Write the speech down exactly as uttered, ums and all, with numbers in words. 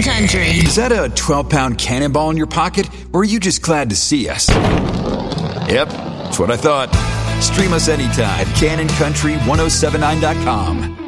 Cannon Country. Is that a twelve-pound cannonball in your pocket, or are you just glad to see us? Yep, that's what I thought. Stream us anytime at cannon country ten seventy-nine dot com.